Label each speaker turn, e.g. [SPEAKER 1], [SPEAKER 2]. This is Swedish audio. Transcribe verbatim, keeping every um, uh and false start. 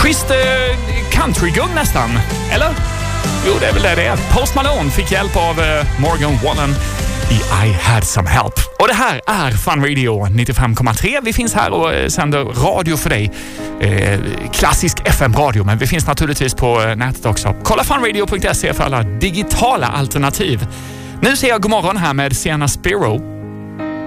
[SPEAKER 1] schysst eh, countrygung nästan, eller? Jo, det är väl det det är. Post Malone fick hjälp av eh, Morgan Wallen i I Had Some Help. Och det här är Fun Radio nittiofem komma tre. Vi finns här och eh, sänder radio för dig. Eh, klassisk F M-radio, men vi finns naturligtvis på eh, nätet också. Kolla funradio punkt se för alla digitala alternativ. Nu säger jag god morgon här med Sienna Spiro.